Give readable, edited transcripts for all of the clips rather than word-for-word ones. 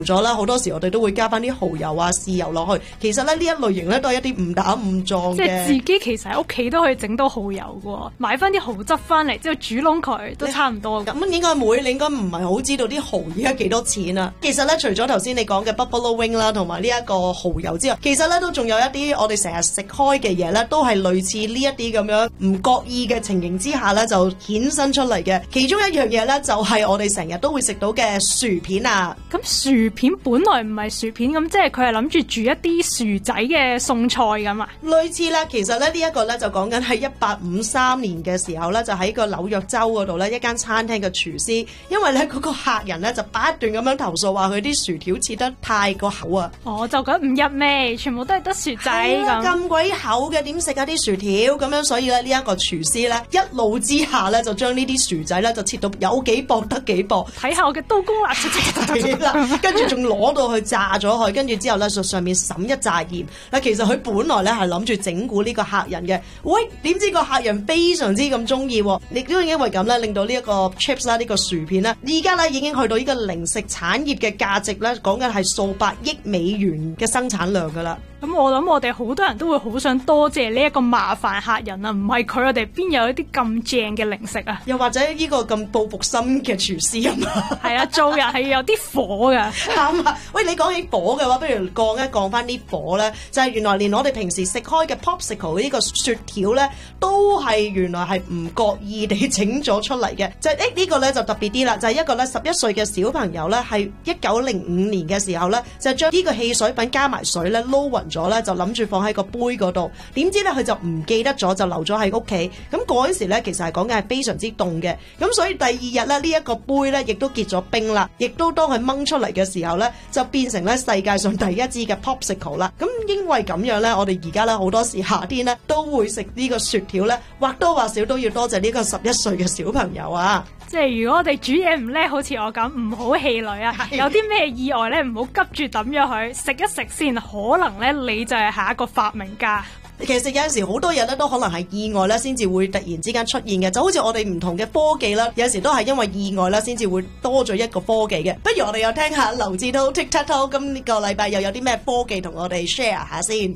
咗啦，好多時我哋都會加翻啲蠔油啊、豉油落去。其實咧呢一類型咧都係一啲誤打誤撞嘅。 即係自己其實喺屋企都可以整到蠔油嘅，買翻啲蠔汁翻嚟之後煮燶佢都差唔多。 咁應該你應該唔係好知道啲蠔而家幾多錢啊？其實咧除咗頭先你講嘅 buffalo wing 啦，同埋呢一個蠔油之外，其實咧都仲有一啲我哋成日食開嘅嘢咧，都係類似呢一啲咁樣唔覺意嘅情形之下咧就衍生出嚟嘅。其中一樣嘢咧就係我哋成日都會食到嘅薯片啊。 咁薯片本來唔係薯片，咁即係佢係諗住煮一啲薯仔嘅餸菜咁啊？ 類似啦，其實咧呢一個咧就講緊喺1853年嘅時候咧，就喺個紐約州嗰度咧一間餐廳嘅廚師，因為咧嗰個客人咧就不斷咁樣投訴話佢啲薯條切得太過厚啊。 就覺得唔入味，全部都係得薯仔咁鬼厚嘅，點食啊啲薯條咁樣？所以咧呢一個廚師咧一怒之下咧就將呢啲薯仔咧就切到有幾薄得幾薄。 睇下我嘅刀工啦， 跟住仲攞到去炸咗佢，跟住之後咧就上面撒一炸鹽。嗱，其實佢本來咧係諗住整蠱呢個客人嘅，喂，點知個客人非常之咁中意，亦都因為咁咧令到呢一個 chips 啦，呢個薯片咧，而家咧已經去到呢個零食產業嘅價值咧，講緊係數百億美元嘅生產量噶啦。 咁我諗我哋好多人都會好想多謝呢一個麻煩客人啊，唔係佢我哋邊有一啲咁正嘅零食啊？ 又或者呢個咁報復心嘅廚師啊嘛？ 係啊，做人係要有啲火㗎。 啱啊！喂，你講起火嘅話，不如降翻啲火咧，就係原來連我哋平時食開嘅 popsicle 呢個雪條咧，都係原來係唔覺意地整咗出嚟嘅。就係呢個咧就特別啲啦，就係一個咧11歲嘅小朋友咧，係1905年嘅時候咧，就將呢個汽水品加埋水咧撈勻咗咧，就諗住放喺個杯嗰度，點知咧佢就唔記得咗，就留咗喺屋企。咁嗰陣時咧，其實係講緊係非常之凍嘅，咁所以第二日咧呢一個杯咧亦都結咗冰啦，亦都當佢掹出嚟嘅時候咧，就變成咧世界上第一支嘅 popsicle 啦。咁因為咁樣咧，我哋而家咧好多時夏天咧都會食呢個雪條咧，或多或少都要多謝呢個11歲嘅小朋友啊。 即係如果我哋煮嘢唔叻，好似我咁，唔好氣餒啊！有啲咩意外咧，唔好急住抌咗佢，食一食先，可能咧你就係下一個發明家。 其實有陣時好多嘢咧都可能係意外咧先至會突然之間出現嘅，就好似我哋唔同嘅科技啦，有陣時都係因為意外啦先至會多咗一個科技嘅。不如我哋又聽下劉志濤 TikTok， 今呢個禮拜又有啲咩科技同我哋 share 下先。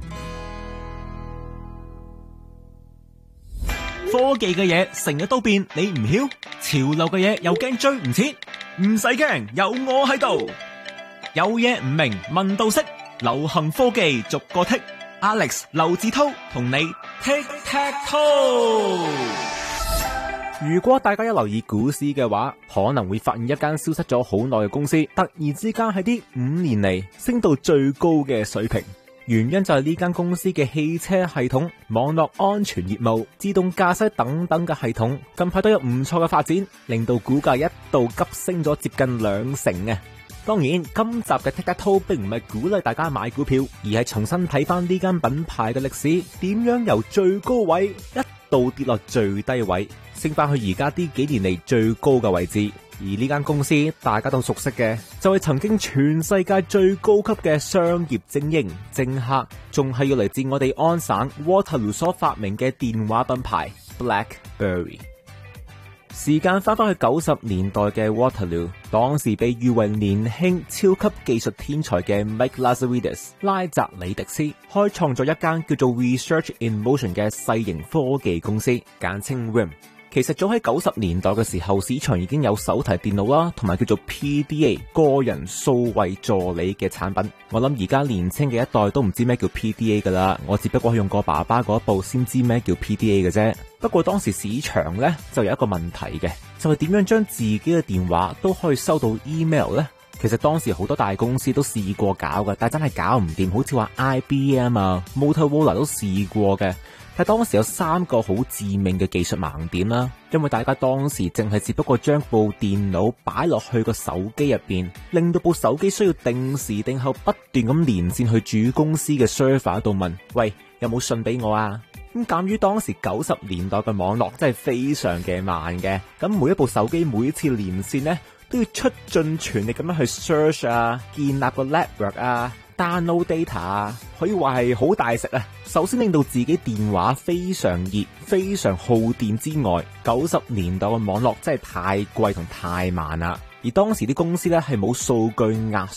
科技嘅嘢成日都變，你唔曉？潮流嘅嘢又驚追唔切？唔使驚，有我喺度。有嘢唔明問到識，流行科技逐個剔。Alex 劉志濤同你 Tic-Tac-Toe。 如果大家有留意股市嘅話，可能會發現一間消失咗好耐嘅公司，突然之間喺啲5年嚟升到最高嘅水平。原因就係呢間公司嘅汽車系統、網絡安全業務、自動駕駛等等嘅系統，近排都有唔錯嘅發展，令到股價一度急升咗接近2成嘅。當然，今集嘅 Tic-Tac-Toe 並唔係鼓勵大家買股票，而係重新睇翻呢間品牌嘅歷史，點樣由最高位一度跌落最低位，升翻去而家呢幾年嚟最高嘅位置。而呢間公司大家都熟悉嘅，就係曾經全世界最高級嘅商業精英政客，仲係要嚟自我哋安省 Waterloo 所發明嘅電話品牌 BlackBerry。時間翻返去90年代嘅 Waterloo， 當時被譽為年輕超級技術天才嘅 Mike Lazaridis 拉澤里迪斯開創咗一間叫做 Research in Motion 嘅細型科技公司，簡稱 RIM。其實早喺90年代嘅時候，市場已經有手提電腦啦，同埋叫做 PDA 個人數位助理嘅產品。我諗而家年輕嘅一代都唔知咩叫 PDA 噶啦，我只不過用過爸爸嗰一部先知咩叫 PDA 嘅啫。不過當時市場呢就有一個問題嘅，就係點樣將自己嘅電話都可以收到 email 呢？其實當時好多大公司都試過搞嘅，但係真係搞唔掂，好似話 IBM 啊、Motorola 都試過嘅。但當時有3個好致命嘅技術盲點啦，因為大家當時淨係只不過將部電腦擺落去個手機入邊，令到部手機需要定時定候不斷咁連線去主公司嘅 server 度問，喂，有冇信俾我啊？咁鑒於當時90年代嘅網絡真係非常嘅慢嘅，咁每一部手機每一次連線呢，都要出盡全力咁樣去 search 啊，建立個 network 啊，download data 啊，可以話係好大食啊！首先令到自己電話非常熱、非常耗電之外，90年代嘅網絡真係太貴同太慢啦。 而當時啲公司咧係冇數據壓